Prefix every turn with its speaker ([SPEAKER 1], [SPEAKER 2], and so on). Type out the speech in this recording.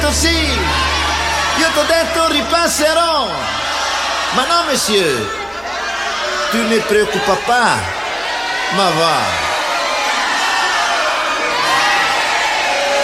[SPEAKER 1] detto sì, io t'ho detto ripasserò. Ma no, monsieur, tu ne preoccupa pas. Ma va.